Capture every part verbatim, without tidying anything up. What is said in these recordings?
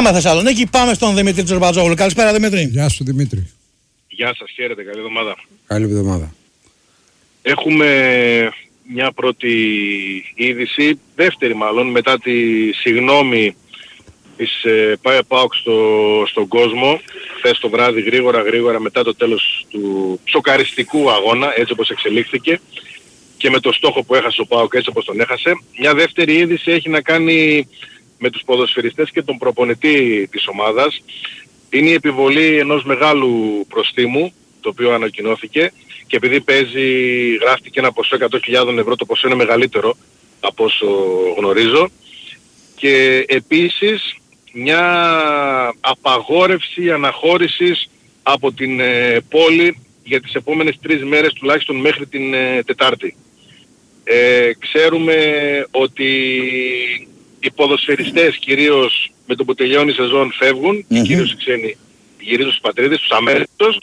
Πάμε Θεσσαλονίκη, πάμε στον Δημήτρη Τζορμπατζόγλου. Καλησπέρα Δημήτρη. Γεια σου Δημήτρη. Γεια σας, χαίρετε, καλή εβδομάδα. Καλή εβδομάδα. Έχουμε μια πρώτη είδηση, δεύτερη μάλλον, μετά τη συγγνώμη της ε, ΠΑΟΚ στο, στον κόσμο, χθες το βράδυ γρήγορα γρήγορα μετά το τέλος του σοκαριστικού αγώνα, έτσι όπως εξελίχθηκε, και με το στόχο που έχασε ο ΠΑΟΚ έτσι όπως τον έχασε. Μια δεύτερη είδηση έχει να κάνει με τους ποδοσφαιριστές και τον προπονητή της ομάδας. Είναι η επιβολή ενός μεγάλου προστίμου, το οποίο ανακοινώθηκε, και επειδή παίζει, γράφτηκε ένα ποσό εκατό χιλιάδες ευρώ, το ποσό είναι μεγαλύτερο από όσο γνωρίζω, και επίσης μια απαγόρευση αναχώρησης από την ε, πόλη για τις επόμενες τρεις μέρες τουλάχιστον μέχρι την ε, Τετάρτη. Ε, ξέρουμε ότι οι ποδοσφαιριστές κυρίως με το που τελειώνει η σεζόν φεύγουν, mm-hmm. κυρίως οι ξένοι γυρίζουν στις πατρίδες τους αμέσως.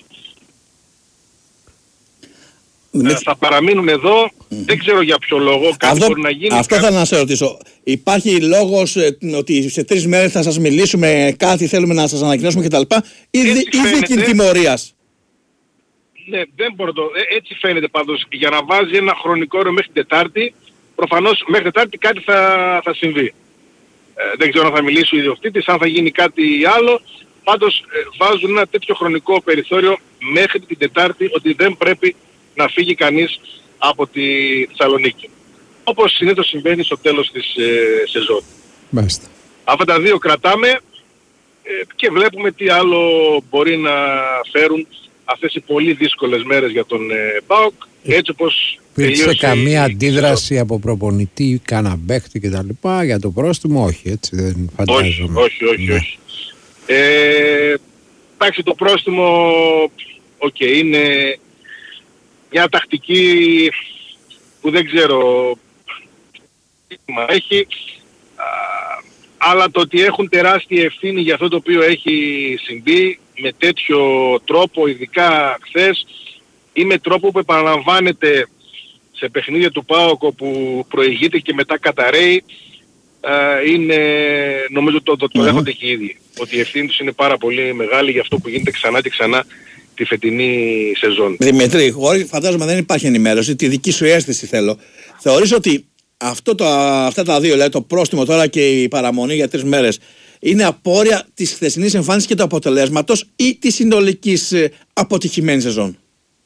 Ε, θα παραμείνουν εδώ, mm-hmm. δεν ξέρω για ποιο λόγο, κάτι αυτό, μπορεί να γίνει. Αυτό κάτι... θέλω να σε ρωτήσω. Υπάρχει λόγος ε, ότι σε τρεις μέρες θα σας μιλήσουμε, κάτι θέλουμε να σας ανακοινώσουμε κτλ. Ή δίκη τιμωρίας? Ναι, δεν μπορώ το... Ε, έτσι φαίνεται πάντως. Για να βάζει ένα χρονικό όριο μέχρι την Τετάρτη, προφανώς μέχρι Τετάρτη κάτι θα, θα συμβεί. Ε, δεν ξέρω αν θα μιλήσει ο ιδιοκτήτης, αν θα γίνει κάτι άλλο. Πάντως ε, βάζουν ένα τέτοιο χρονικό περιθώριο μέχρι την Τετάρτη ότι δεν πρέπει να φύγει κανείς από τη Θεσσαλονίκη. Όπως συνήθως συμβαίνει στο τέλος της ε, σεζόν. Μάλιστα. Αυτά τα δύο κρατάμε ε, και βλέπουμε τι άλλο μπορεί να φέρουν αυτές οι πολύ δύσκολες μέρες για τον ε, ΠΑΟΚ, έτσι όπως υπήρξε καμία η... αντίδραση από προπονητή, κάνα παίχτη κτλ. Για το πρόστιμο? Όχι, έτσι δεν φαντάζομαι. Όχι, όχι, όχι. Ναι. όχι. Ε, εντάξει, το πρόστιμο okay, είναι μια τακτική που δεν ξέρω τι έχει, α, αλλά το ότι έχουν τεράστια ευθύνη για αυτό το οποίο έχει συμβεί με τέτοιο τρόπο, ειδικά χθες, ή με τρόπο που επαναλαμβάνεται σε παιχνίδια του ΠΑΟΚ που προηγείται και μετά καταραίει, Uh, είναι, νομίζω το, το, το mm-hmm. έχονται και ήδη, ότι η ευθύνη τους είναι πάρα πολύ μεγάλη για αυτό που γίνεται ξανά και ξανά τη φετινή σεζόν. Δημητρή, φαντάζομαι δεν υπάρχει ενημέρωση, τη δική σου αίσθηση θέλω. Θεωρείς ότι αυτό το, αυτά τα δύο, δηλαδή το πρόστιμο τώρα και η παραμονή για τρεις μέρες, είναι απόρρια της χθεσινής εμφάνισης και του αποτελέσματος ή της συνολικής ε, αποτυχημένης σεζόν?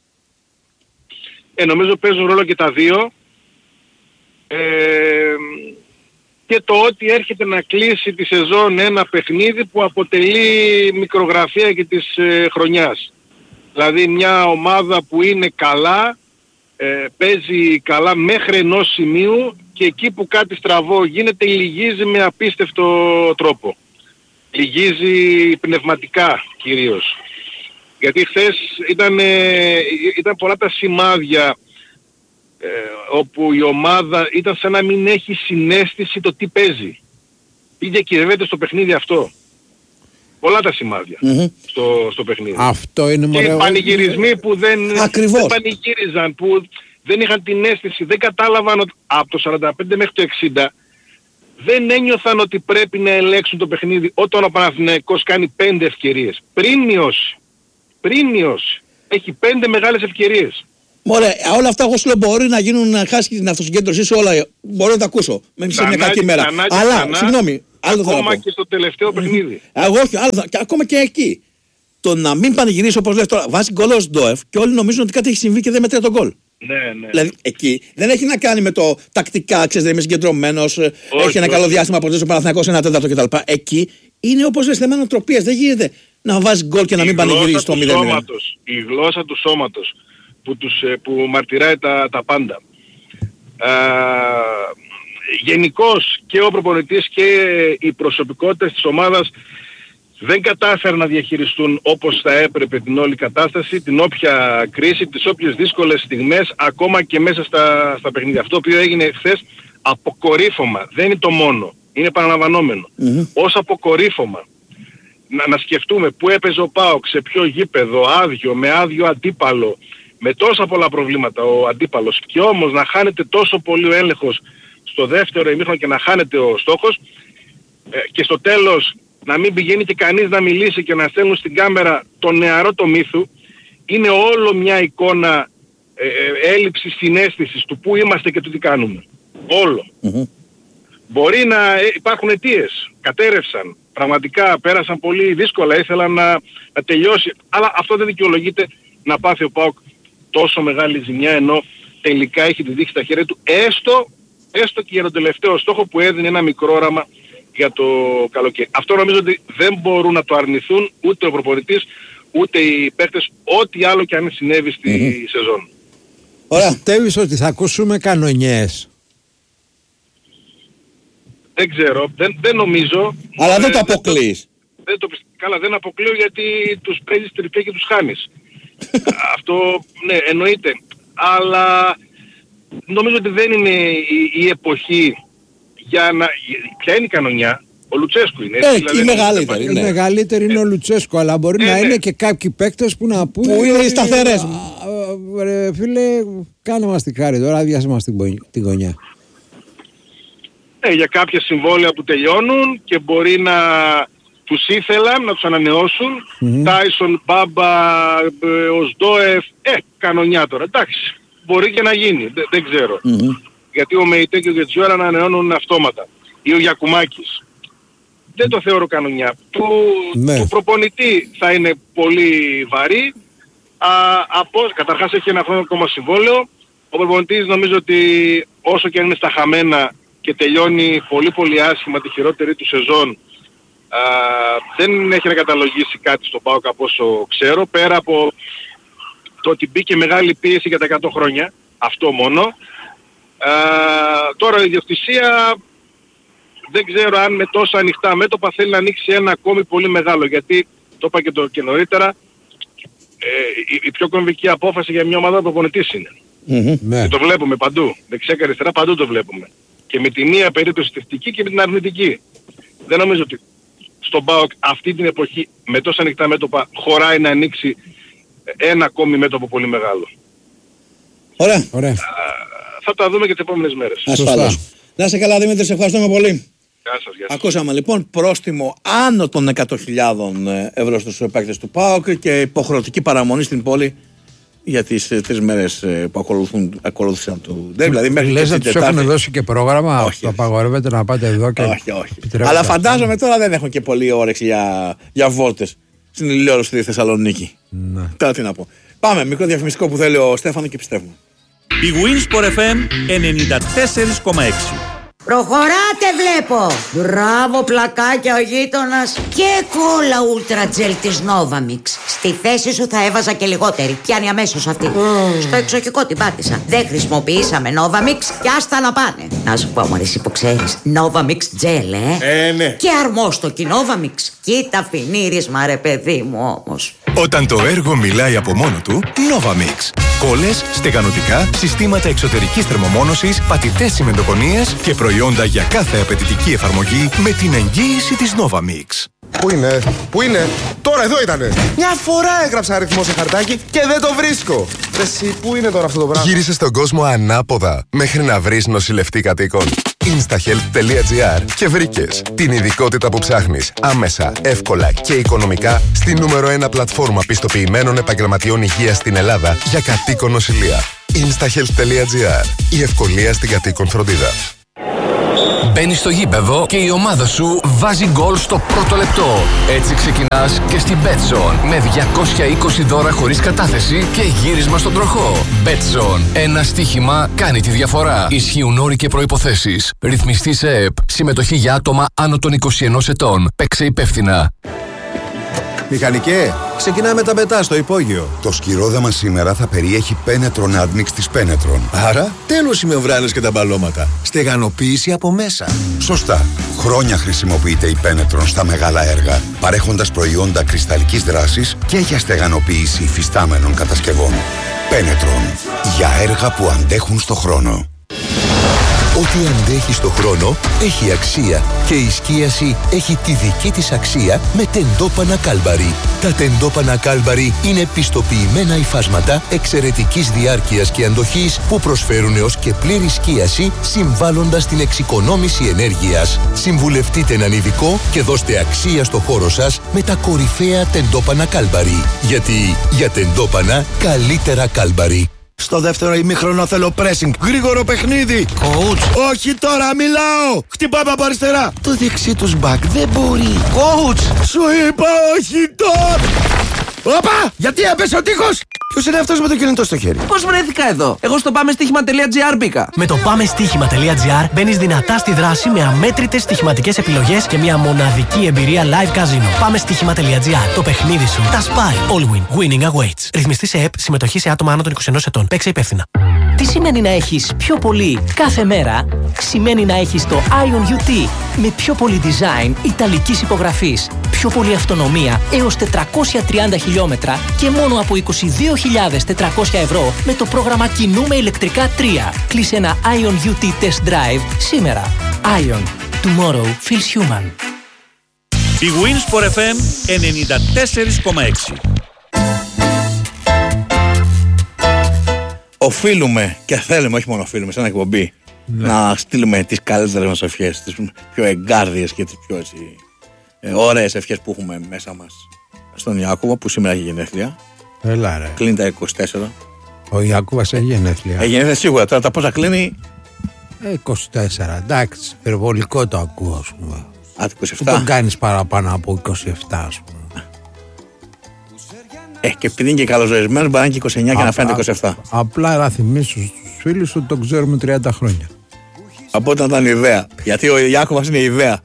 Ε, νομίζω παίζουν ρόλο και τα δύο. Ε, και το ότι έρχεται να κλείσει τη σεζόν ένα παιχνίδι που αποτελεί μικρογραφία και της ε, χρονιάς. Δηλαδή μια ομάδα που είναι καλά, ε, παίζει καλά μέχρι ενός σημείου και εκεί που κάτι στραβό γίνεται λυγίζει με απίστευτο τρόπο. Λυγίζει πνευματικά κυρίως. Γιατί χθες ήταν, ε, ήταν πολλά τα σημάδια ε, όπου η ομάδα ήταν σαν να μην έχει συναίσθηση το τι παίζει. Ή διακυβεύεται στο παιχνίδι αυτό. Πολλά τα σημάδια mm-hmm. στο, στο παιχνίδι. Αυτό είναι και οι πανηγυρισμοί που δεν, δεν πανηγύριζαν, που δεν είχαν την αίσθηση, δεν κατάλαβαν ότι από το σαράντα πέντε μέχρι το εξήντα δεν ένιωθαν ότι πρέπει να ελέγξουν το παιχνίδι όταν ο Παναθηναϊκός κάνει πέντε ευκαιρίες. Πριν μειώσει, πριν μειώσει, έχει πέντε μεγάλες ευκαιρίες. Ωραία, όλα αυτά εγώ σου λέω μπορεί να γίνουν, να χάσει την αυτοσυγκέντρωσή σου, όλα μπορώ να τα ακούσω. Μένει σε μια κακή μέρα. Ξανά, Αλλά, ξανά, συγγνώμη, άλλο ακόμα θέλω να πω. Και στο τελευταίο παιχνίδι. Εγώ όχι, άλλο, και ακόμα και εκεί. Το να μην πανηγυρίσει όπως λες τώρα, βάζει γκολ ως Ντόεφ και όλοι νομίζουν ότι κάτι έχει συμβεί και δεν μετράει τον γκολ. Ναι, ναι. Δηλαδή εκεί δεν έχει να κάνει με το τακτικά, ξέρεις, δεν είμαι συγκεντρωμένος, έχει ένα καλό διάστημα από το Παναθηναϊκός ένα τέταρτο κτλ. Εκεί είναι όπως λες θέμα νοοτροπίας. Δεν γίνεται να βάζει γκολ και να μην πανηγυρίσει το μηδέν μηδέν. Η γλώσσα του σώματος που, τους, που μαρτυράει τα, τα πάντα. Α, γενικώς και ο προπονητής και οι προσωπικότητες της ομάδας δεν κατάφεραν να διαχειριστούν όπως θα έπρεπε την όλη κατάσταση, την όποια κρίση, τις όποιες δύσκολες στιγμές, ακόμα και μέσα στα, στα παιχνίδια. Αυτό που έγινε χθες αποκορύφωμα, δεν είναι το μόνο, είναι επαναλαμβανόμενο. Mm-hmm. Ως αποκορύφωμα να, να σκεφτούμε πού έπαιζε ο ΠΑΟΚ, σε ποιο γήπεδο, άδειο, με άδειο αντίπαλο, με τόσα πολλά προβλήματα ο αντίπαλος, και όμως να χάνεται τόσο πολύ ο έλεγχος στο δεύτερο ημίχρονο και να χάνεται ο στόχος, ε, και στο τέλος να μην πηγαίνει και κανείς να μιλήσει και να στέλνουν στην κάμερα το νεαρό το Μύθου, είναι όλο μια εικόνα ε, ε, έλλειψης συναίσθησης του που είμαστε και του τι κάνουμε. Όλο. Mm-hmm. Μπορεί να ε, υπάρχουν αιτίες, κατέρευσαν, πραγματικά πέρασαν πολύ δύσκολα, ήθελαν να, να τελειώσει, αλλά αυτό δεν δικαιολογείται να πάθει ο ΠΑΟΚ τόσο μεγάλη ζημιά, ενώ τελικά έχει τη δείξει στα χέρια του, έστω, έστω και για τον τελευταίο στόχο που έδινε ένα μικρό όραμα για το καλοκαίρι. Αυτό νομίζω ότι δεν μπορούν να το αρνηθούν ούτε ο προπονητής, ούτε οι παίκτες, ό,τι άλλο και αν συνέβη στη mm-hmm. σεζόν. Ωραία. Πιστεύεις ότι θα ακούσουμε κανονιές? Δεν ξέρω, δεν, δεν νομίζω. Αλλά δεν το αποκλείεις. Δεν το, καλά, δεν αποκλείω γιατί τους παίζεις τριπλέ και τους χάνεις. Αυτό, ναι, εννοείται. Αλλά νομίζω ότι δεν είναι η, η εποχή για να... Ποια είναι η κανονιά? Ο Λουτσέσκου είναι. Ε, δηλαδή, η μεγαλύτερη. Η μεγαλύτερη είναι ο Λουτσέσκου, αλλά μπορεί ε, να ναι. είναι και κάποιοι παίκτες που να πούνε... Που είναι οι σταθερές. Ρε φίλε, κάνε μας την χάρη τώρα, άδειασε μας την, την γωνιά. Ναι, για κάποια συμβόλαια που τελειώνουν και μπορεί να τους ήθελαν να τους ανανεώσουν. Τάισον, Μπάμπα, Οσντόεφ, ε, κανονιά τώρα. Εντάξει, μπορεί και να γίνει, δεν, δεν ξέρω. Mm-hmm. Γιατί ο Μεϊτέ και ο Γετζιόρα ανανεώνουν αυτόματα. Ή ο Γιακουμάκης. Δεν το θεωρώ κανονιά. Του, ναι. του προπονητή θα είναι πολύ βαρύ. Α, από, καταρχάς έχει ένα χρόνο ακόμα συμβόλαιο. Ο προπονητής νομίζω ότι όσο και αν είναι στα χαμένα και τελειώνει πολύ πολύ άσχημα τη χειρότερη του σεζόν, α, δεν έχει να καταλογίσει κάτι στον ΠΑΟΚ από όσο ξέρω, πέρα από το ότι μπήκε μεγάλη πίεση για τα εκατό χρόνια, αυτό μόνο. Α, τώρα η ιδιοκτησία δεν ξέρω αν με τόσα ανοιχτά μέτωπα θέλει να ανοίξει ένα ακόμη πολύ μεγάλο, γιατί το είπα και, το, και νωρίτερα, ε, η, η πιο κομβική απόφαση για μια ομάδα προπονητής είναι. Mm-hmm. Και το βλέπουμε παντού, δεξιά και αριστερά παντού το βλέπουμε. Και με τη μία περίπτωση θετική και με την αρνητική. Δεν νομίζω ότι στον ΠΑΟΚ αυτή την εποχή με τόσα ανοιχτά μέτωπα χωράει να ανοίξει ένα ακόμη μέτωπο πολύ μεγάλο. Ωραία. Ωραία. Α, θα τα δούμε και τις επόμενες μέρες. Ασφαλώς. Να είσαι καλά Δημήτρη, σε ευχαριστούμε πολύ. Γεια σας, γεια σας. Ακούσαμε λοιπόν πρόστιμο άνω των εκατό χιλιάδες ευρώ στους παίκτες του ΠΑΟΚ και υποχρεωτική παραμονή στην πόλη για τις ε, τρεις μέρες ε, που ακολουθούν, ακολούθησαν του ντέρμπι. Δηλαδή μέχρι λες να τους έχουν δώσει και πρόγραμμα, όχι, το απαγορεύεται να πάτε εδώ και... Όχι, όχι. Αλλά φαντάζομαι τώρα δεν έχουν και πολύ όρεξη για, για βόλτες στην ηλιόλουστη στη Θεσσαλονίκη. Ναι. Τώρα τι να πω. Πάμε, μικρό διαφημιστικό που θέλει ο Στέφανο και πιστεύουμε. Η Winsport εφ εμ ενενήντα τέσσερα κόμμα έξι. Προχωράτε βλέπω. Μπράβο πλακάκια ο γείτονας. Και κόλλα ούλτρα τζελ της Novamix. Στη θέση σου θα έβαζα και λιγότερη. Πιάνει αμέσως αυτή. Mm. Στο εξοχικό την πάτησα. Δεν χρησιμοποιήσαμε Novamix και άστα να πάνε. Να σου πω μωρέ εσύ που ξέρεις. Novamix τζελ ε. Ε ναι. Και αρμόστοκι Novamix. Κοίτα φινίρισμα ρε παιδί μου όμως. Όταν το έργο μιλάει από μόνο του, Novamix. Κόλλες, στεγανοτικά, συστήματα εξωτερικής θερμομόνωσης, πατητές τσιμεντοκονίες και προϊόντα για κάθε απαιτητική εφαρμογή με την εγγύηση της Novamix. Πού είναι, πού είναι, τώρα εδώ ήτανε. Μια φορά έγραψα αριθμό σε χαρτάκι και δεν το βρίσκω. Εσύ, πού είναι τώρα αυτό το πράγμα? Γύρισε στον κόσμο ανάποδα μέχρι να βρεις νοσηλευτή κατοίκων. instahealth τελεία gr και βρήκες την ειδικότητα που ψάχνεις άμεσα, εύκολα και οικονομικά στη νούμερο ένα πλατφόρμα πιστοποιημένων επαγγελματιών υγείας στην Ελλάδα για κατοίκον νοσηλεία. instahealth τελεία gr. Η ευκολία στην κατοίκον φροντίδα. Μπαίνεις στο γήπεδο και η ομάδα σου βάζει γκολ στο πρώτο λεπτό. Έτσι ξεκινάς και στην Betson με διακόσια είκοσι δώρα χωρίς κατάθεση και γύρισμα στον τροχό. Betson. Ένα στοίχημα κάνει τη διαφορά. Ισχύουν όροι και προϋποθέσεις. Ρυθμιστή σε ΕΕΠ. Συμμετοχή για άτομα άνω των είκοσι ενός ετών. Παίξε υπεύθυνα. Μηχανικέ, ξεκινάμε τα πετά στο υπόγειο. Το σκυρόδαμα σήμερα θα περιέχει Penetron Admix της Penetron. Άρα, τέλος οι μεμβράνες και τα μπαλώματα. Στεγανοποίηση από μέσα. Σωστά. Χρόνια χρησιμοποιείται η Penetron στα μεγάλα έργα, παρέχοντας προϊόντα κρυσταλλικής δράσης και για στεγανοποίηση υφιστάμενων κατασκευών. Penetron. Για έργα που αντέχουν στο χρόνο. Ό,τι αντέχει στο χρόνο έχει αξία και η σκίαση έχει τη δική της αξία με τεντόπανα Κάλμπαρι. Τα τεντόπανα Κάλμπαρι είναι πιστοποιημένα υφάσματα εξαιρετικής διάρκειας και αντοχής που προσφέρουν έως και πλήρη σκίαση, συμβάλλοντας στην εξοικονόμηση ενέργειας. Συμβουλευτείτε έναν ειδικό και δώστε αξία στο χώρο σας με τα κορυφαία τεντόπανα Κάλμπαρι. Γιατί για τεντόπανα καλύτερα Κάλμπαρι. Στο δεύτερο ημίχρονο θέλω pressing. Γρήγορο παιχνίδι. Coach. Όχι τώρα, μιλάω. Χτυπάμε από αριστερά. Το δεξί τους μπακ δεν μπορεί. Coach. Σου είπα όχι τώρα. Όπα! Γιατί έπεσε ο τείχος! Ποιος είναι αυτός με το κινητό στο χέρι? Πώς βρέθηκα εδώ? Εγώ στο πάμε στοίχημα τελεία τζι άρ μπήκα. Με το πάμε στοίχημα τελεία τζι άρ μπαίνεις δυνατά στη δράση με αμέτρητες στοιχηματικές επιλογές και μια μοναδική εμπειρία live casino. Πάμε στοίχημα τελεία τζι άρ. Το παιχνίδι σου. Τα σπάει. All win. Winning awaits. Ρυθμιστή σε ΕΠ. Συμμετοχή σε άτομα άνω των είκοσι ενός ετών. Παίξε υπεύθυνα. Τι σημαίνει να έχεις πιο πολύ κάθε μέρα? Σημαίνει να έχεις το Ion γιου τι με πιο πολύ design ιταλικής υπογραφής, πιο πολύ αυτονομία έως τετρακόσια τριάντα χιλιόμετρα και μόνο από είκοσι δύο χιλιάδες τετρακόσια ευρώ με το πρόγραμμα Κινούμε ηλεκτρικά τρία. Κλείσε ένα Ion γιου τι Test Drive σήμερα. Ion. Tomorrow feels human. Η Winsport εφ εμ ενενήντα τέσσερα κόμμα έξι. Οφείλουμε και θέλουμε, όχι μόνο οφείλουμε, σαν εκπομπή, ναι, να στείλουμε τις καλύτερες μας ευχές, τις πιο εγκάρδιες και τις πιο έτσι, ε, ωραίες ευχές που έχουμε μέσα μας στον Ιάκωβο που σήμερα έχει γενέθλια. Έλα ρε. Κλείνει τα είκοσι τέσσερα. Ο Ιάκωβας έχει γενέθλια. Έχει γενέθλια σίγουρα, τώρα τα πόσα κλείνει? Ε, είκοσι τέσσερα, εντάξει, υπερβολικό το ακούω ας πούμε. Α, είκοσι επτά. Που τον κάνεις παραπάνω από είκοσι επτά ας πούμε. Ε, και επειδή είναι και καλοζωρισμένος μπορεί να είναι και είκοσι εννιά και να φαίνεται είκοσι επτά. Απλά να θυμίσω στους φίλους ότι τον ξέρουμε τριάντα χρόνια. Από όταν ήταν ιδέα. Γιατί ο Ιάκωβας είναι ιδέα.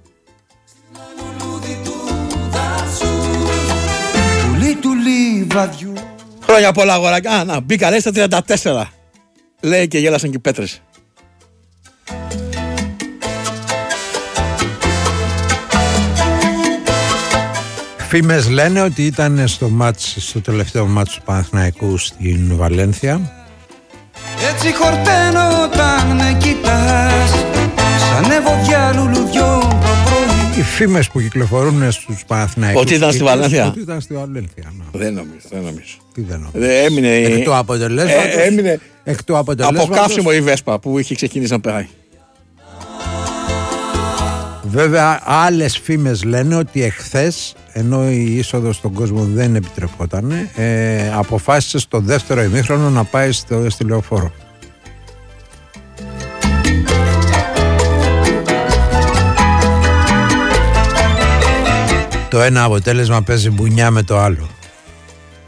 Χρόνια πολλά αγοράκια. Α, να, μπήκα λέει στα τριάντα τέσσερα. Λέει και γέλασαν και οι πέτρες. Φήμες λένε ότι ήταν στο, μάτς, στο τελευταίο μάτς του Παναθηναϊκού στην Βαλένθια. Έτσι χορταίνω όταν με κοιτάς, σαν ευωδιά λουλουδιών το πρωί. Οι φήμες που κυκλοφορούν στους Παναθηναϊκούς. Ότι ήταν στη Βαλένθια. Ότι ήταν στη Βαλένθια. Ναι. Δεν νομίζω, δεν νομίζω. Τι δεν νομίζω. Ε, έμεινε, εκ του αποτελέσματος. Ε, έμεινε εκ του αποτελέσματος. Από καύσιμο η Βέσπα που είχε ξεκινήσει να περάει. Βέβαια άλλες φήμες λένε ότι εχθές, ενώ η είσοδος στον κόσμο δεν επιτρεπόταν, ε, αποφάσισε στο δεύτερο ημίχρονο να πάει στο, στη Λεωφόρο. Το ένα αποτέλεσμα παίζει μπουνιά με το άλλο.